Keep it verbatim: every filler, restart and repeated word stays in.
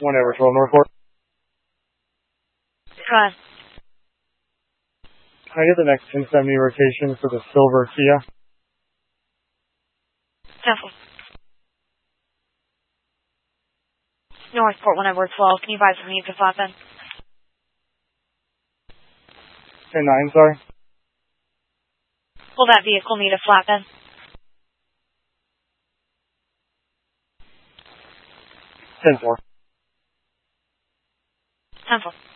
one Edwards Road, Northport. Go ahead. Can I get the next ten seventy rotation for the silver Kia? Temple. Northport, one Edwards twelve. Can you advise if we need to flap in? ten nine, sorry. Will that vehicle need a flap in? ten four. ten four.